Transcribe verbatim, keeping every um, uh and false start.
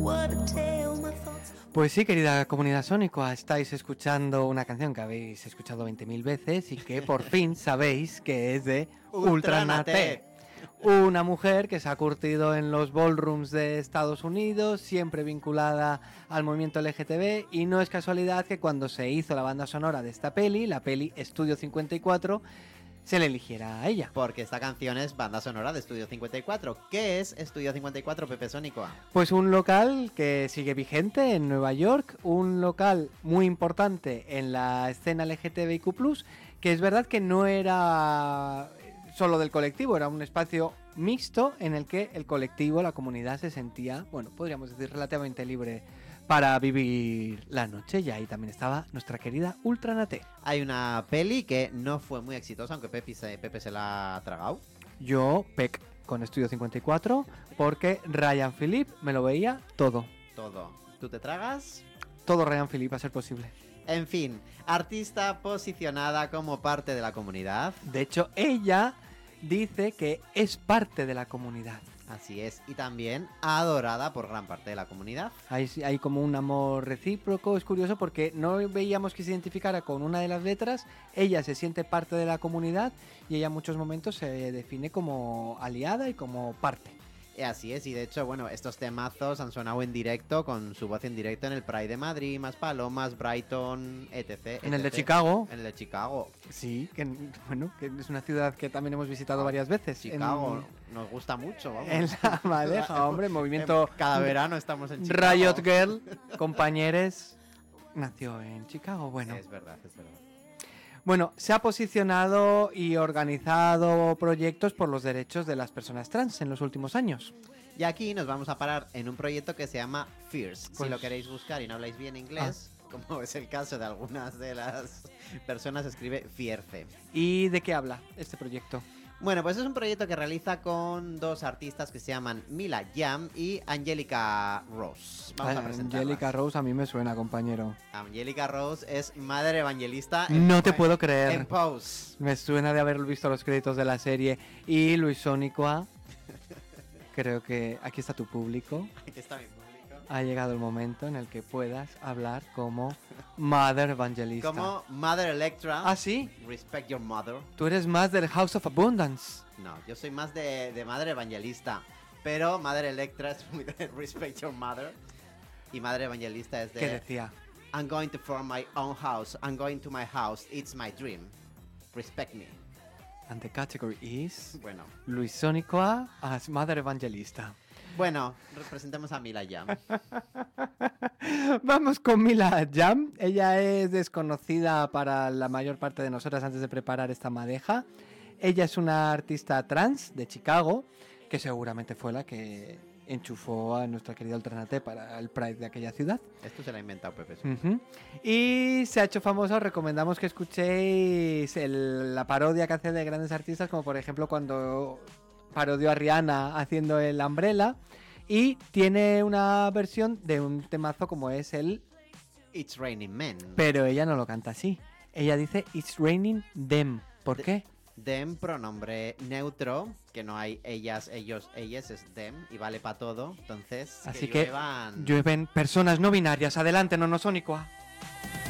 Pues sí, querida comunidad sónica, estáis escuchando una canción que habéis escuchado veinte mil veces y que por fin sabéis que es de Ultranate. Una mujer que se ha curtido en los ballrooms de Estados Unidos, siempre vinculada al movimiento L G T B, y no es casualidad que cuando se hizo la banda sonora de esta peli, la peli Estudio cincuenta y cuatro, se le eligiera a ella. Porque esta canción es banda sonora de Estudio cincuenta y cuatro. ¿Qué es Estudio cincuenta y cuatro, Pepe Sónico? Pues un local que sigue vigente en Nueva York, un local muy importante en la escena L G T B I Q plus, que es verdad que no era solo del colectivo, era un espacio mixto en el que el colectivo, la comunidad se sentía, bueno, podríamos decir relativamente libre para vivir la noche, y ahí también estaba nuestra querida Ultranate. Hay una peli que no fue muy exitosa, aunque Pepe se, Pepe se la ha tragado. Yo, Peck, con Estudio cincuenta y cuatro, porque Ryan Phillip me lo veía todo. Todo. ¿Tú te tragas? Todo Ryan Phillip, a ser posible. En fin, artista posicionada como parte de la comunidad. De hecho, ella dice que es parte de la comunidad. Así es, y también adorada por gran parte de la comunidad. Hay, hay como un amor recíproco, es curioso porque no veíamos que se identificara con una de las letras, ella se siente parte de la comunidad y ella en muchos momentos se define como aliada y como parte. Así es, y de hecho, bueno, estos temazos han sonado en directo, con su voz en directo en el Pride de Madrid, Más Palomas, Brighton, etcétera, etcétera. En el de Chicago. En el de Chicago. Sí, que bueno, que es una ciudad que también hemos visitado varias veces. Chicago, en, nos gusta mucho, vamos. En la Madeja, hombre, movimiento... Cada verano estamos en Chicago. Riot Girl, compañeros, nació en Chicago, bueno. Es verdad, es verdad. Bueno, se ha posicionado y organizado proyectos por los derechos de las personas trans en los últimos años. Y aquí nos vamos a parar en un proyecto que se llama Fierce. Pues... si lo queréis buscar y no habláis bien inglés, ah. como es el caso de algunas de las personas, escribe Fierce. ¿Y de qué habla este proyecto? Bueno, pues es un proyecto que realiza con dos artistas que se llaman Mila Jam y Angelica Rose. Vamos a presentarlas. Angelica Rose a mí me suena, compañero. Angelica Rose es madre evangelista. No en, te puedo creer. En Pose. Me suena de haber visto los créditos de la serie. Y Luis Sónico, creo que aquí está tu público. Aquí está mi público. Ha llegado el momento en el que puedas hablar como Mother Evangelista. Como Mother Electra. ¿Ah, sí? Respect your mother. Tú eres más del House of Abundance. No, yo soy más de, de Madre Evangelista. Pero Mother Electra es muy de Respect your mother. Y Madre Evangelista es de... ¿Qué decía? I'm going to form my own house. I'm going to my house. It's my dream. Respect me. And the category is... Bueno. Luis Sónico as Mother Evangelista. Bueno, representemos a Mila Jam. Vamos con Mila Jam. Ella es desconocida para la mayor parte de nosotras antes de preparar esta madeja. Ella es una artista trans de Chicago, que seguramente fue la que enchufó a nuestra querida Ultranate para el Pride de aquella ciudad. Esto se lo ha inventado Pepe. Uh-huh. Y se ha hecho famosa. Os recomendamos que escuchéis el, la parodia que hace de grandes artistas, como por ejemplo cuando... parodió a Rihanna haciendo el Umbrella, y tiene una versión de un temazo como es el It's Raining Men. Pero ella no lo canta así. Ella dice It's Raining Them. ¿Por de, qué? Them, pronombre neutro, que no hay ellas, ellos, ellas, es them y vale para todo. Entonces, así que, que lluevan... llueven personas no binarias. Adelante, Nonosónico.